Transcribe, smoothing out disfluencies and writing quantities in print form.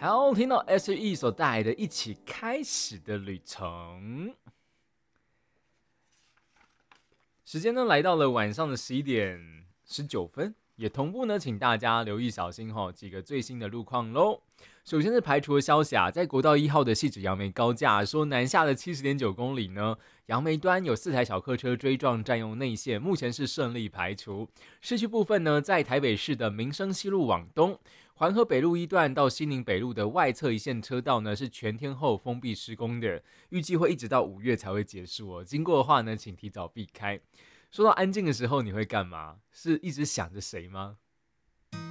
好，听到 S.E 所带来的一起开始的旅程。时间呢来到了晚上的11:19，也同步呢，请大家留意小心几个最新的路况喽。首先是排除的消息啊，在国道1号的汐止杨梅高架，说南下的70.9公里呢，杨梅端有4台小客车追撞占用内线，目前是顺利排除。市区部分呢，在台北市的民生西路往东，环河北路1段到西宁北路的外侧一线车道呢，是全天候封闭施工的，预计会一直到5月才会结束哦。经过的话呢，请提早避开。说到安静的时候，你会干嘛？是一直想着谁吗？